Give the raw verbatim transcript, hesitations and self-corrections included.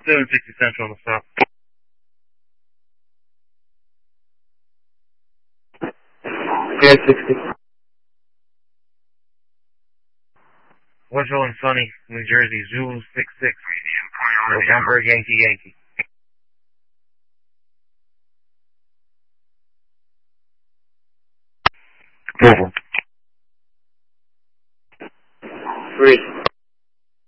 seven sixty Central on the stop. seven sixty. West Rolling Sunny, New Jersey, Zulu six six. November Yankee Yankee. Over. Three.